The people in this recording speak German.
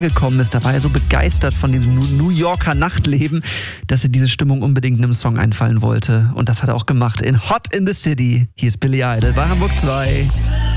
gekommen ist, da war er so begeistert von dem New Yorker Nachtleben, dass er diese Stimmung unbedingt in einem Song einfallen wollte. Und das hat er auch gemacht in Hot in the City. Hier ist Billy Idol bei Hamburg 2.